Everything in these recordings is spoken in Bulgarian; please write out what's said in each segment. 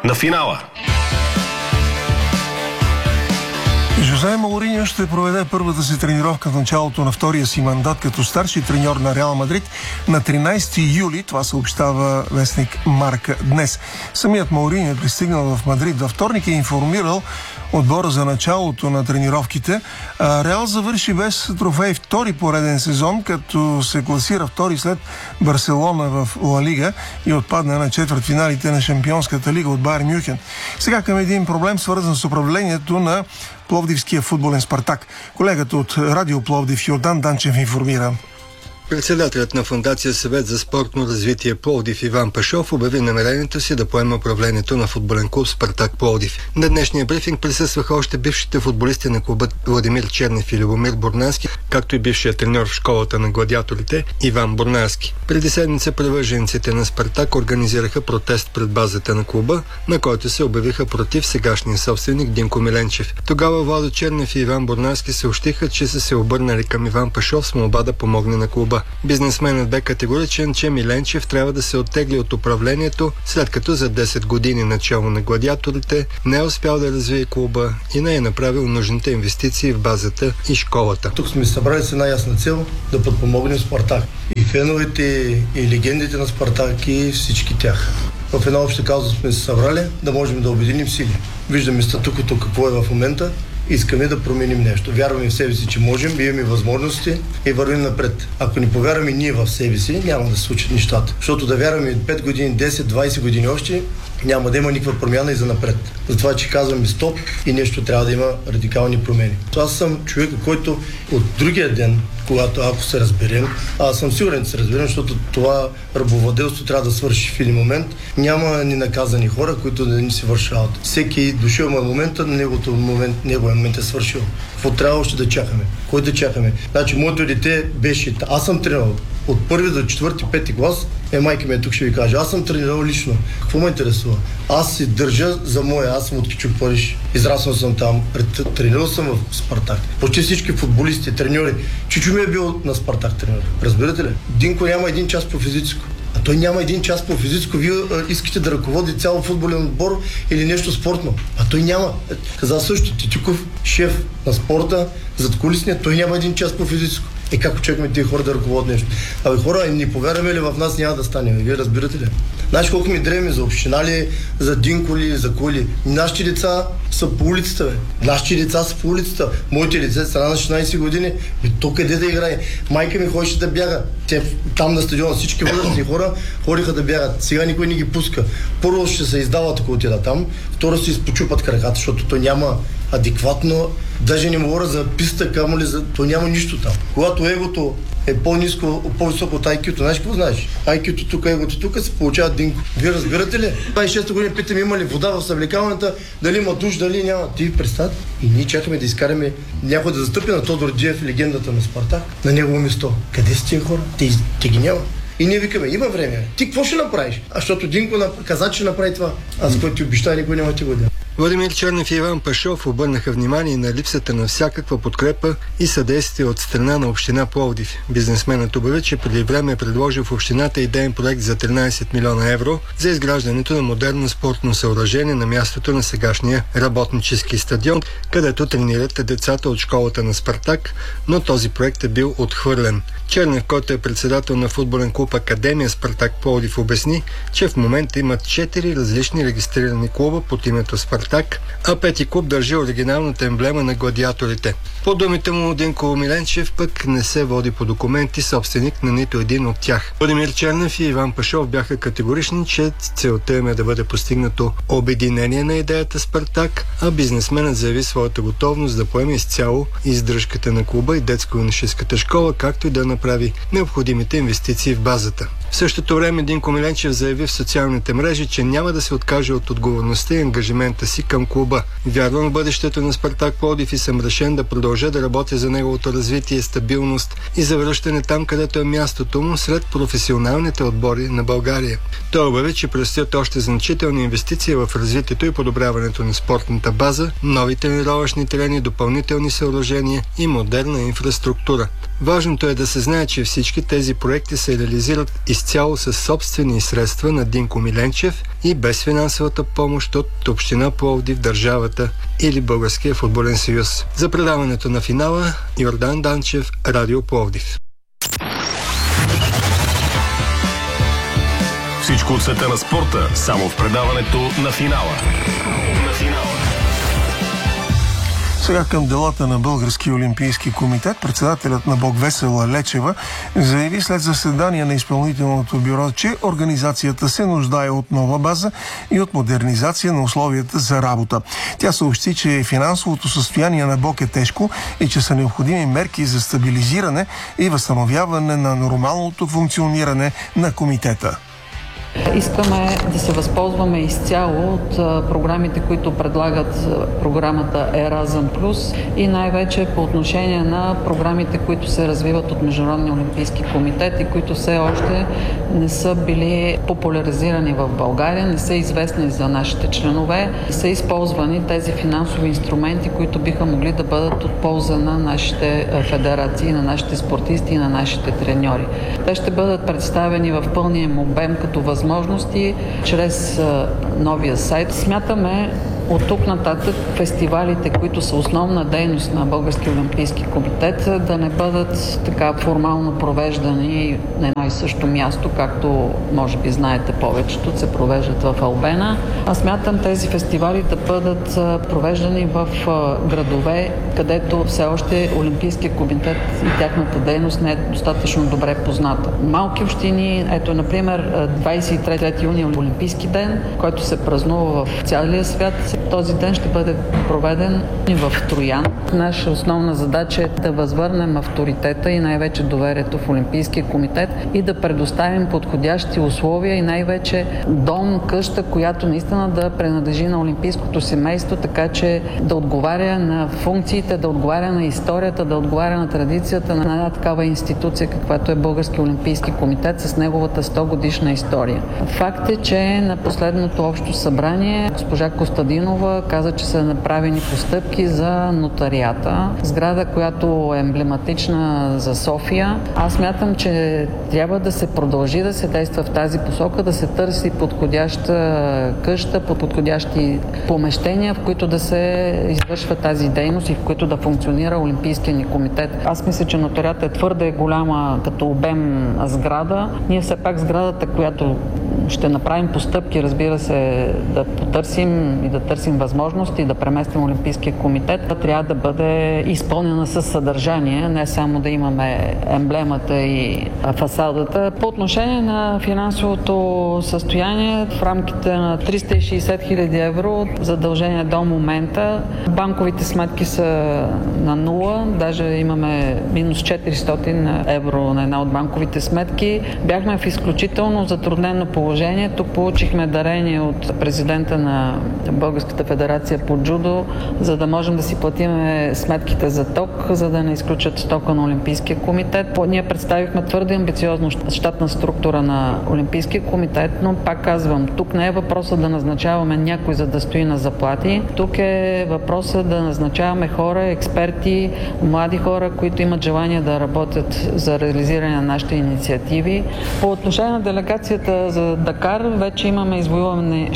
на финала. Жозе Мауриньо ще проведе първата си тренировка в началото на втория си мандат като старши треньор на Реал Мадрид на 13 юли. Това съобщава вестник Марка днес. Самият Мауриньо е пристигнал в Мадрид във вторник и информирал отбора за началото на тренировките. Реал завърши без трофей втори пореден сезон, като се класира втори след Барселона в Ла Лига и отпадна на четвъртфиналите на Шампионската лига от Байер Мюнхен. Сега към един проблем, свързан с управлението на Пловдивския футболен Спартак. Колегата от Радио Пловдив Йордан Данчев информира. Председателят на Фондация Съвет за спортно развитие Пловдив Иван Пашов обяви намерението си да поеме управлението на футболен клуб Спартак Пловдив. На днешния брифинг присъстваха още бившите футболисти на клуба Владимир Чернев и Любомир Борнански, както и бившият треньор в школата на гладиаторите Иван Борнански. Преди седмица привържениците на Спартак организираха протест пред базата на клуба, на който се обявиха против сегашния собственик Динко Миленчев. Тогава Владо Чернев и Иван Борнански съобщиха, че са се обърнали към Иван Пашов с молба да помогне на клуба. Бизнесменът бе категоричен, че Миленчев трябва да се оттегли от управлението, след като за 10 години начало на гладиаторите не е успял да развие клуба и не е направил нужните инвестиции в базата и школата. Тук сме събрали с една ясна цел да подпомогнем Спартак. И феновете, и легендите на Спартак, и всички тях. В една обща кауза сме се събрали да можем да обединим сили. Виждаме статуквото какво е в момента. Искаме да променим нещо. Вярваме в себе си, че можем, имаме възможности и вървим напред. Ако не повярваме ние в себе си, няма да се случат нещата. Защото да вярваме 5 години, 10, 20 години още, няма да има никаква промяна и за напред. Затова, че казваме стоп и нещо трябва да има радикални промени. Аз съм човек, който от другия ден, когато ако се разберем, аз съм сигурен, че се разберем, защото това рабовладелство трябва да свърши в един момент. Няма ни наказани хора, които да ни се вършават. Всеки дошъл на момента, неговия момент е свършил. Какво трябва още да чакаме? Кой да чакаме? Значи, моето дете беше... Аз съм тренирал от първи до четвърти, пети клас. Майка ми тук ще ви каже. Аз съм тренирал лично. Какво ме интересува? Аз се държа за моя. Аз съм от Кичук, Париж. Израснал съм там. Тренирал съм в Спартак. Почти всички футболисти, треньори. Чичо ми е бил на Спартак треньор. Разбирате ли? Динко няма един час по физическо. А той няма един час по физическо. Вие искате да ръководи цял футболен отбор или нещо спортно. А той няма. Каза също Титиков, шеф на спорта, задкулисния, той няма един час по физическо. Как очакваме тези хора да ръководят нещо? Хора, не повярваме ли в нас, няма да стане? Вие разбирате ли? Знаеш колко ми дреме за община ли, за Динко ли, за коли? Нашите деца са по улицата, бе. Нашите деца са по улицата. Моите деца са на 16 години. То къде да играе? Майка ми ходеше да бяга. Там на стадиона всички възрастни хора ходиха да бягат. Сега никой не ги пуска. Първо ще се издават, ако отида там. Второ се изпочупат краката, защото то няма адекватно. Даже не говоря за писта, камо ли за... То няма нищо там. Когато егото е по-ниско, по-високо от IQ-то, знаеш какво знаеш? IQ-то тук, егото тук се получава Динко. Вие разбирате ли? 26 години питам, има ли вода в съвлекалната, дали има душ, дали няма. Ти представят? И ние чакаме да изкараме някой да застъпи на Тодор Джиев, легендата на Спартак, на негово место. Къде са тия хора? Те ги няма. И ние викаме, има време. Ти какво ще направиш? Защото Динко каза, че направи това. Аз който ти обеща, никой няма ти го да. Владимир Чернев и Иван Пашов обърнаха внимание на липсата на всякаква подкрепа и съдействие от страна на община Пловдив. Бизнесменът обяви, че преди време е предложил в общината идеен проект за 13 милиона евро за изграждането на модерно спортно съоръжение на мястото на сегашния работнически стадион, където тренират децата от школата на Спартак, но този проект е бил отхвърлен. Чернев, който е председател на футболен клуб Академия Спартак Пловдив, обясни, че в момента имат 4 различни регистрирани клуба под името Спартак, а пети клуб държи оригиналната емблема на гладиаторите. По думите му, Динко Миленчев пък не се води по документи собственик на нито един от тях. Владимир Чернев и Иван Пашов бяха категорични, че целта им е да бъде постигнато обединение на идеята Спартак, а бизнесменът заяви своята готовност да поеме изцяло издръжката на клуба и детско-юношеската школа, както и да направи необходимите инвестиции в базата. В същото време Динко Миленчев заяви в социалните мрежи, че няма да се откаже от отговорността и ангажимента си към клуба. Вярвам в бъдещето на Спартак Пловдив и съм решен да продължа да работя за неговото развитие, стабилност и завръщане там, където е мястото му сред професионалните отбори на България. Той обяви, че предстоят още значителни инвестиции в развитието и подобряването на спортната база, нови тренировъчни терени, допълнителни съоръжения и модерна инфраструктура. Важното е да се знае, че всички тези проекти се реализират изцяло със собствени средства на Динко Миленчев и без финансовата помощ от Община Пловдив, държавата или Българския футболен съюз. За предаването на финала Йордан Данчев, Радио Пловдив. Всичко от света на спорта, само в предаването на финала. Сега към делата на Българския олимпийски комитет. Председателят на БОК Весела Лечева заяви след заседание на изпълнителното бюро, че организацията се нуждае от нова база и от модернизация на условията за работа. Тя съобщи, че финансовото състояние на БОК е тежко и че са необходими мерки за стабилизиране и възстановяване на нормалното функциониране на комитета. Искаме да се възползваме изцяло от програмите, които предлагат програмата Еразъм Плюс и най-вече по отношение на програмите, които се развиват от Международния олимпийски комитет и които все още не са били популяризирани в България, не са известни за нашите членове, са използвани тези финансови инструменти, които биха могли да бъдат от полза на нашите федерации, на нашите спортисти и на нашите треньори. Те ще бъдат представени в пълния им обем като възможности чрез новия сайт. Смятаме от тук нататък фестивалите, които са основна дейност на Българския олимпийски комитет, да не бъдат така формално провеждани на едно и също място, както може би знаете повечето, се провеждат в Албена. Аз смятам тези фестивали да бъдат провеждани в градове, където все още Олимпийския комитет и тяхната дейност не е достатъчно добре позната. Малки общини, ето например 23 юни е Олимпийски ден, който се празнува в цялия свят. Този ден ще бъде проведен и в Троян. Наша основна задача е да възвърнем авторитета и най-вече доверието в Олимпийския комитет и да предоставим подходящи условия и най-вече дом, къща, която наистина да принадлежи на олимпийското семейство, така че да отговаря на функциите, да отговаря на историята, да отговаря на традицията на една такава институция, каквато е Българския олимпийски комитет с неговата 100-годишна история. Факт е, че на последното общо събрание госпожа Костадинова каза, че са направени постъпки за нотариата. Сграда, която е емблематична за София. Аз смятам, че трябва да се продължи да се действа в тази посока, да се търси подходяща къща, подходящи помещения, в които да се извършва тази дейност и в които да функционира Олимпийския ни комитет. Аз мисля, че нотариата е твърде голяма като обем сграда. Ние все пак сградата, която ще направим постъпки, разбира се, да потърсим и да търсим възможности да преместим Олимпийския комитет, трябва да бъде изпълнена със съдържание, не само да имаме емблемата и фасадата. По отношение на финансовото състояние, в рамките на 360 000 евро задължение до момента. Банковите сметки са на нула, даже имаме минус 400 евро на една от банковите сметки. Бяхме в изключително затруднено положение. Тук получихме дарение от президента на Българската федерация по джудо, за да можем да си платим сметките за ток, за да не изключат стока на Олимпийския комитет. Ние представихме твърде амбициозно щатна структура на Олимпийския комитет, но пак казвам, тук не е въпросът да назначаваме някой, за да стои на заплати. Тук е въпросът да назначаваме хора, експерти, млади хора, които имат желание да работят за реализиране на нашите инициативи. По отношение на делегацията за Дакар, вече имаме извоюване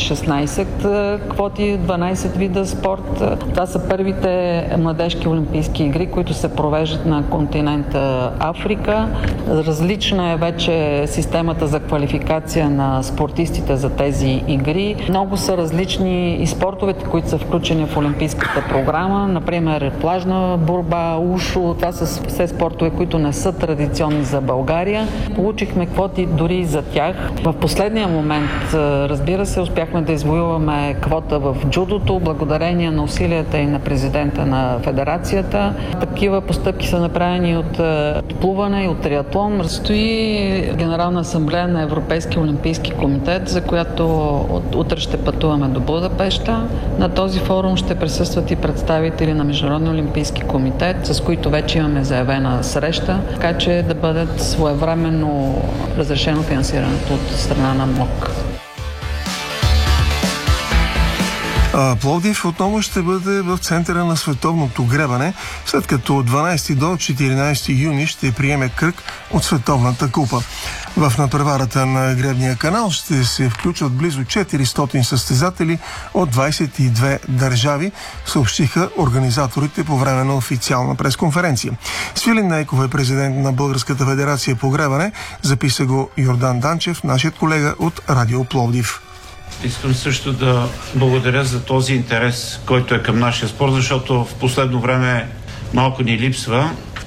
16 квоти, 12 вида спорт. Това са първите младежки олимпийски игри, които се провеждат на континента Африка. Различна е вече системата за квалификация на спортистите за тези игри. Много са различни и спортовете, които са включени в олимпийската програма. Например, плажна борба, ушо. Това са все спортове, които не са традиционни за България. Получихме квоти дори и за тях. В последния момент, разбира се, успяхме да извоюваме квота в джудото, благодарение на усилията и на президента на федерацията. Такива постъпки са направени от плуване и от триатлон. Разстои Генерална асамблея на Европейския олимпийски комитет, за която утре ще пътуваме до Будапеща. На този форум ще присъстват и представители на Международния олимпийски комитет, с които вече имаме заявена среща, така че да бъдат своевременно разрешено финансирането от страна на МОК. Пловдив отново ще бъде в центъра на световното гребане, след като от 12 до 14 юни ще приеме кръг от Световната купа. В надпреварата на гребния канал ще се включат близо 400 състезатели от 22 държави, съобщиха организаторите по време на официална пресконференция. Свилин Нейков е президент на Българската федерация по гребане, записа го Йордан Данчев, нашият колега от Радио Пловдив. Искам също да благодаря за този интерес, който е към нашия спорт, защото в последно време малко ни липсва,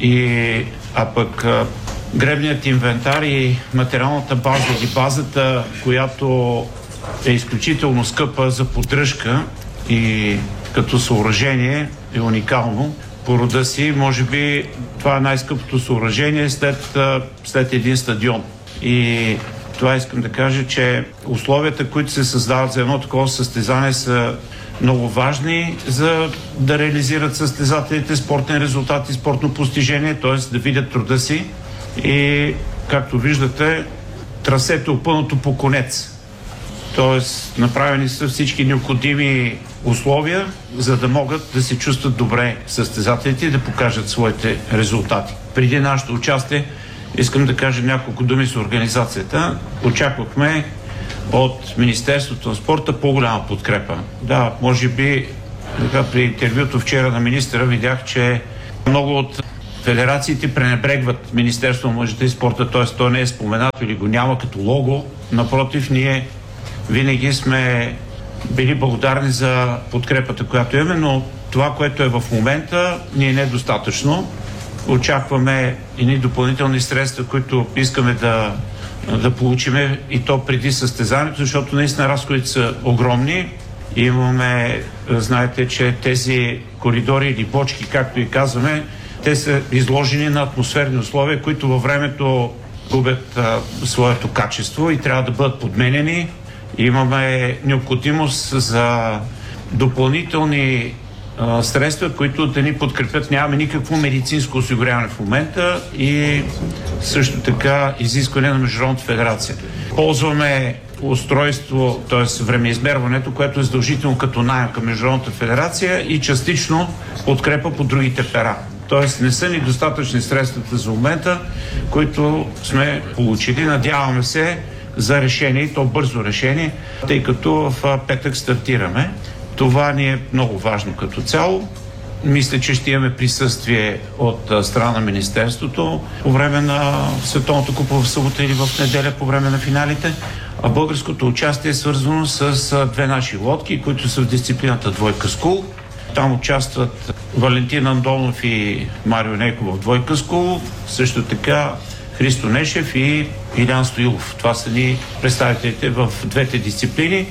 а пък гребният инвентар и материалната база или базата, която е изключително скъпа за поддръжка и като съоръжение е уникално по рода си. Може би това е най-скъпото съоръжение след един стадион. И това искам да кажа, че условията, които се създават за едно такова състезание, са много важни за да реализират състезателите спортен резултат и спортно постижение, т.е. да видят труда си. И, както виждате, трасето е опънато по конец. Т.е. направени са всички необходими условия, за да могат да се чувстват добре състезателите и да покажат своите резултати. Преди нашето участие искам да кажа няколко думи за организацията. Очаквахме от Министерството на спорта по-голяма подкрепа. Да, може би при интервюто вчера на министъра видях, че много от федерациите пренебрегват Министерството на младежта и спорта, т.е. то не е споменато или го няма като лого. Напротив, ние винаги сме били благодарни за подкрепата, която имаме, но това, което е в момента, ни е недостатъчно. Очакваме едни допълнителни средства, които искаме да получиме и то преди състезанието, защото наистина разходите са огромни. Имаме, знаете, че тези коридори или бочки, както и казваме, те са изложени на атмосферни условия, които във времето губят своето качество и трябва да бъдат подменени. Имаме необходимост за допълнителни средства, които да ни подкрепят. Нямаме никакво медицинско осигуряване в момента и също така изискване на Международната федерация. Ползваме устройство, т.е. времеизмерването, което е задължително като наем към Международната федерация и частично подкрепа по другите пера. Т.е. не са ни достатъчни средствата за момента, които сме получили. Надяваме се за решение, и то бързо решение, тъй като в петък стартираме. Това ни е много важно като цяло. Мисля, че ще имаме присъствие от страна на Министерството по време на Световната купа в събота или в неделя по време на финалите. А българското участие е свързано с две наши лодки, които са в дисциплината двойка скул. Там участват Валентин Андонов и Марио Нейков в двойка скул, също така Христо Нешев и Илян Стоилов. Това са ни представителите в двете дисциплини.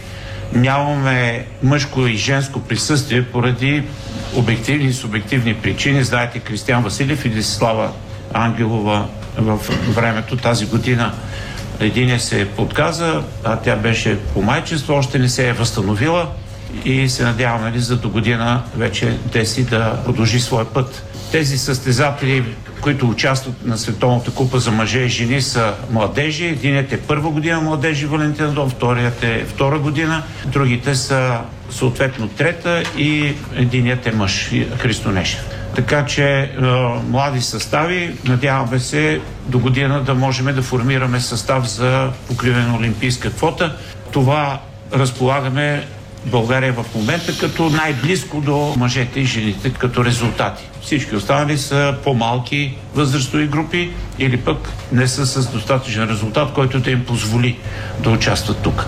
Нямаме мъжко и женско присъствие поради обективни и субективни причини. Знаете, Кристиан Василев и Десислава Ангелова в времето тази година единия се подказа, а тя беше по майчество, още не се е възстановила и се надяваме за до година вече Деси да продължи своя път. Тези състезатели, които участват на Световната купа за мъже и жени, са младежи. Единият е първа година младежи Валентин Андон, вторият е втора година, другите са съответно трета и единият е мъж Христо Нешев. Така че млади състави, надяваме се до година да можем да формираме състав за покриване на олимпийска квота. Това разполагаме България в момента като най-близко до мъжете и жените като резултати. Всички останали са по-малки възрастови групи или пък не са с достатъчен резултат, който да им позволи да участват тук.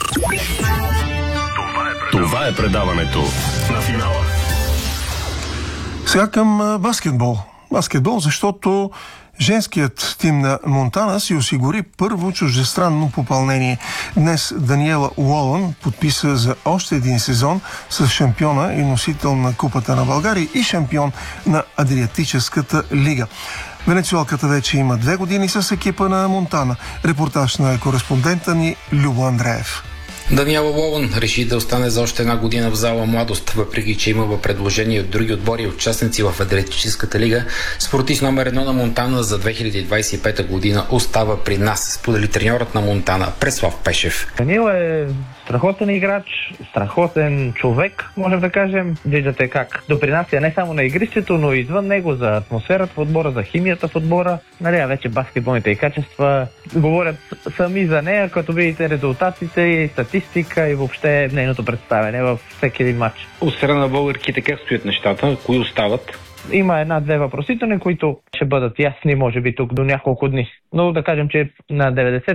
Това е предаването на финала. Сега към баскетбол. Баскетбол, защото женският тим на Монтана си осигури първо чуждестранно попълнение. Днес Даниела Уолън подписа за още един сезон с шампиона и носител на Купата на България и шампион на Адриатическата лига. Венецуелката вече има 2 години с екипа на Монтана. Репортаж на кореспондента ни Любо Андреев. Даниела Ловън реши да остане за още една година в зала Младост, въпреки че имала предложения от други отбори и участници в Адриатическата лига. Спортист номер 1 на Монтана за 2025 година остава при нас, сподели треньорът на Монтана Преслав Пешев. Даниел е страхотен играч, страхотен човек, можем да кажем. Виждате как допринася не само на игрището, но и извън него за атмосферата в отбора, за химията в отбора. А вече баскетболните и качества говорят сами за нея, като видите резултатите и статистика и въобще нейното представяне във всеки един матч. От страна на българките как стоят нещата? Кои остават? Има една-две въпросителни, които ще бъдат ясни, може би тук до няколко дни. Но да кажем, че на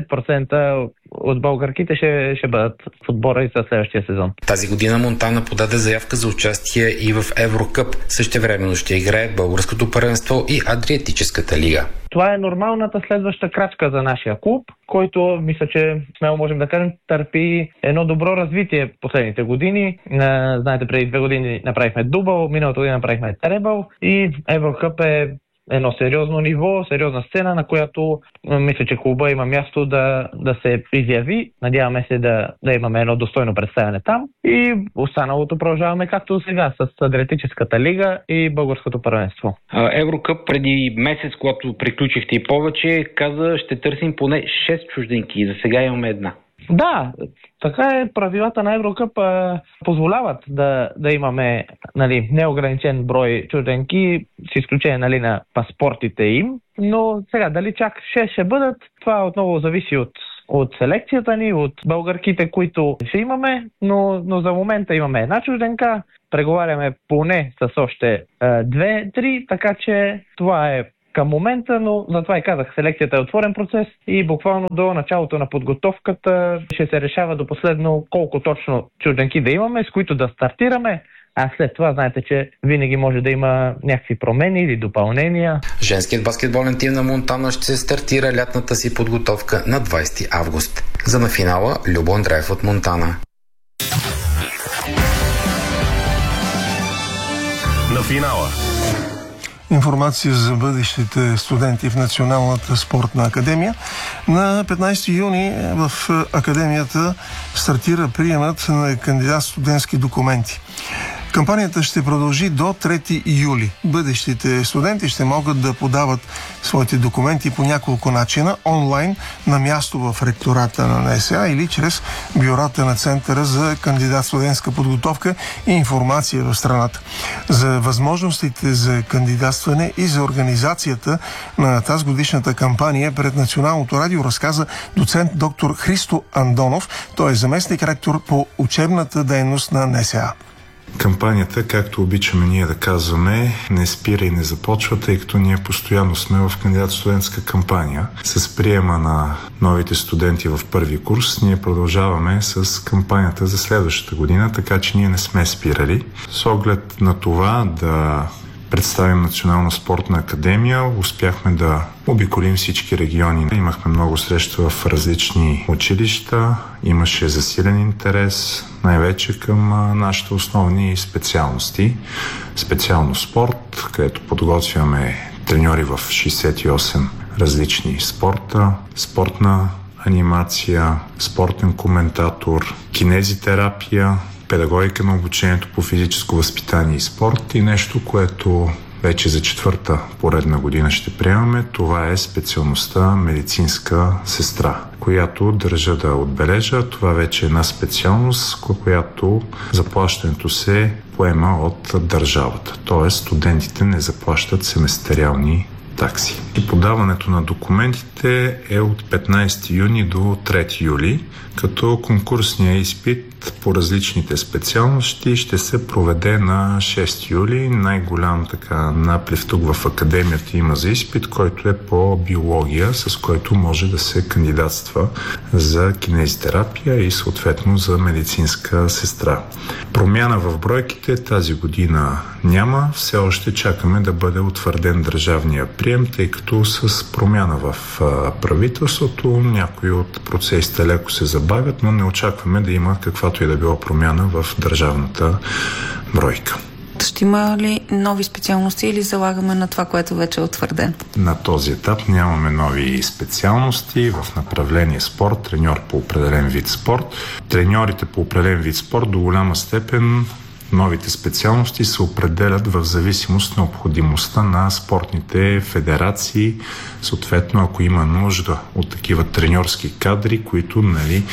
90% от българките ще бъдат в отбора и за следващия сезон. Тази година Монтана подаде заявка за участие и в Еврокъп. Същевременно ще играе българското първенство и Адриатическата лига. Това е нормалната следваща крачка за нашия клуб, който мисля, че смело можем да кажем търпи едно добро развитие последните години. Знаете, преди 2 години направихме дубъл, миналата година направихме требъл и Еврокъп е едно сериозно ниво, сериозна сцена, на която мисля, че клуба има място да се изяви. Надяваме се да имаме едно достойно представяне там и останалото продължаваме както сега с Адриатическата лига и българското първенство. Еврокъп преди месец, когато приключихте и повече, каза, ще търсим поне 6 чужденки. За сега имаме една. Да, така е. Правилата на Еврокъп позволяват да имаме неограничен брой чужденки, с изключение на паспортите им, но сега дали чак 6 ще бъдат, това отново зависи от селекцията ни, от българките, които ще имаме, но за момента имаме една чужденка, преговаряме поне с още 2-3, така че това е към момента, но затова и казах, селекцията е отворен процес и буквално до началото на подготовката ще се решава до последно колко точно чужденки да имаме, с които да стартираме. А след това знаете, че винаги може да има някакви промени или допълнения. Женският баскетболен тим на Монтана ще стартира лятната си подготовка на 20 август. За на финала Любо Андреев от Монтана. На финала. Информация за бъдещите студенти в Националната спортна академия. На 15 юни в академията стартира приемът на кандидат студентски документи. Кампанията ще продължи до 3 юли. Бъдещите студенти ще могат да подават своите документи по няколко начина: онлайн, на място в ректората на НСА или чрез бюрата на Центъра за кандидат студентска подготовка и информация в страната. За възможностите за кандидатстване и за организацията на тази годишната кампания пред Националното радио разказа доцент доктор Христо Андонов. Той е заместник ректор по учебната дейност на НСА. Кампанията, както обичаме ние да казваме, не спира и не започва, тъй като ние постоянно сме в кандидат-студентска кампания. С приема на новите студенти в първи курс ние продължаваме с кампанията за следващата година, така че ние не сме спирали. С оглед на това да представим Национална спортна академия, успяхме да обиколим всички региони. Имахме много срещи в различни училища, имаше засилен интерес, най-вече към нашите основни специалности. Специално спорт, където подготвяме треньори в 68 различни спорта, спортна анимация, спортен коментатор, кинезитерапия, педагогика на обучението по физическо възпитание и спорт и нещо, което вече за 4-та поредна година ще приемаме. Това е специалността медицинска сестра, която държа да отбележа. Това вече е една специалност, която заплащането се поема от държавата. Тоест студентите не заплащат семестриални такси. И подаването на документите е от 15 юни до 3 юли, като конкурсният изпит по различните специалности ще се проведе на 6 юли. Най-голям наплив тук в академията има за изпит, който е по биология, с който може да се кандидатства за кинезитерапия и съответно за медицинска сестра. Промяна в бройките тази година няма. Все още чакаме да бъде утвърден държавния прием, тъй като с промяна в правителството някои от процесите леко се забавят, но не очакваме да има каквато и да било промяна в държавната бройка. Ще има ли нови специалности или залагаме на това, което вече е утвърдено? На този етап нямаме нови специалности в направление спорт, треньор по определен вид спорт. Треньорите по определен вид спорт до голяма степен новите специалности се определят в зависимост от необходимостта на спортните федерации. Съответно, ако има нужда от такива треньорски кадри, които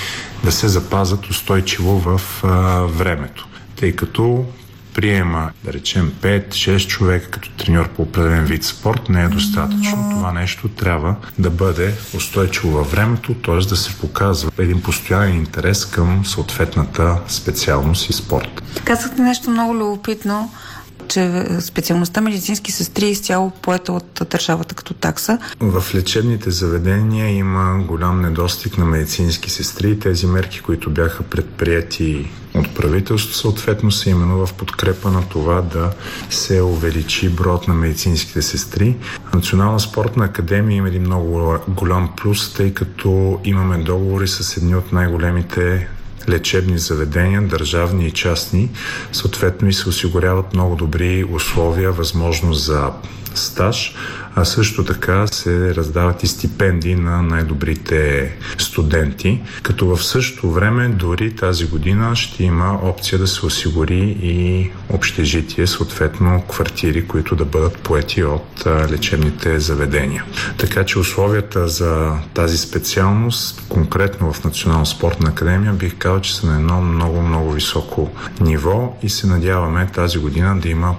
да се запазят устойчиво в времето. Тъй като приема, да речем, 5-6 човека като треньор по определен вид спорт не е достатъчно. Това нещо трябва да бъде устойчиво във времето, т.е. да се показва един постоянен интерес към съответната специалност и спорт. Казахте нещо много любопитно, че специалността медицински сестри е изцяло поета от държавата като такса. В лечебните заведения има голям недостиг на медицински сестри. Тези мерки, които бяха предприети от правителството, съответно са именно в подкрепа на това да се увеличи броят на медицинските сестри. Национална спортна академия има един много голям плюс, тъй като имаме договори с едни от най-големите лечебни заведения, държавни и частни, съответно и се осигуряват много добри условия, възможност за стаж, а също така се раздават и стипендии на най-добрите студенти, като в същото време дори тази година ще има опция да се осигури и общежитие, съответно квартири, които да бъдат поети от лечебните заведения. Така че условията за тази специалност, конкретно в Национална спортна академия, бих казал, че са на едно много високо ниво и се надяваме тази година да има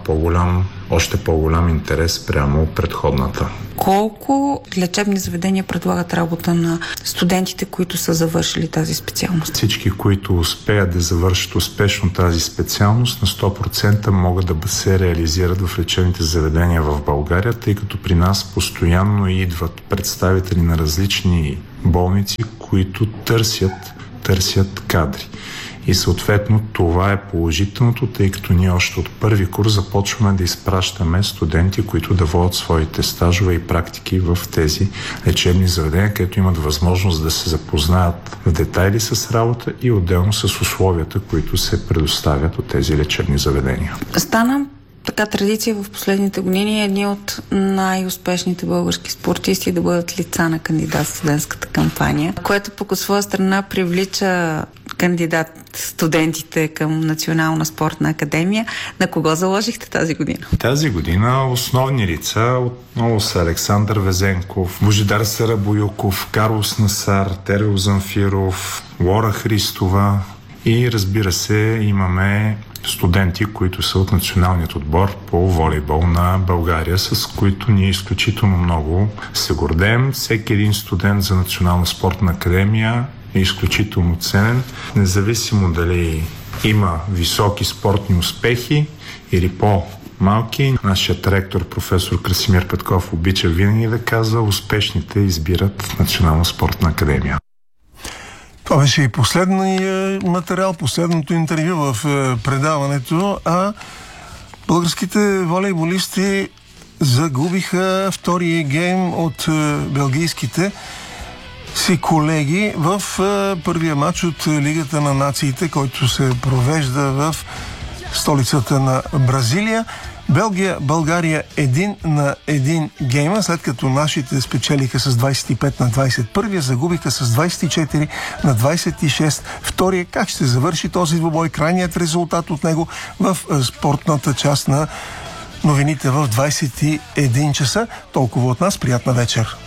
още по-голям интерес прямо предходната. Колко лечебни заведения предлагат работа на студентите, които са завършили тази специалност? Всички, които успеят да завършат успешно тази специалност, на 100% могат да се реализират в лечебните заведения в България, тъй като при нас постоянно идват представители на различни болници, които търсят кадри. И съответно това е положителното, тъй като ние още от първи курс започваме да изпращаме студенти, които да водят своите стажове и практики в тези лечебни заведения, където имат възможност да се запознаят в детайли с работа и отделно с условията, които се предоставят от тези лечебни заведения. Стана така традиция в последните години едни от най-успешните български спортисти да бъдат лица на кандидат студентската кампания, което пък от своя страна привлича кандидат студентите към Национална спортна академия. На кого заложихте тази година? Тази година основни лица отново са Александър Везенков, Божидар Сарабоюков, Карлос Насар, Тервил Замфиров, Лора Христова и разбира се имаме студенти, които са от националният отбор по волейбол на България, с които ние изключително много се гордеем. Всеки един студент за Национална спортна академия е изключително ценен, независимо дали има високи спортни успехи или по-малки. Нашият ректор, професор Красимир Петков, обича винаги да казва: успешните избират Национална спортна академия. Това беше и последният материал, последното интервю в предаването, а българските волейболисти загубиха втория гейм от белгийските си колеги в първия матч от Лигата на нациите, който се провежда в столицата на Бразилия. България 1-1 гейма, след като нашите спечелиха с 25 на 21, загубиха с 24 на 26. Втория, как ще завърши този двубой, крайният резултат от него в спортната част на новините в 21 часа. Толкова от нас, приятна вечер!